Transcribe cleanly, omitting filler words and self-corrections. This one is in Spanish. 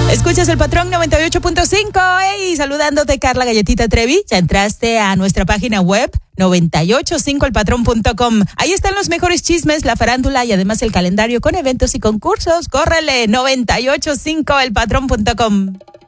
Escuchas El Patrón 98.5. Hey, saludándote, Carla Galletita Trevi. Ya entraste a nuestra página web 985elpatrón.com. Ahí están los mejores chismes, la farándula y además el calendario con eventos y concursos. Córrele, 985elpatrón.com.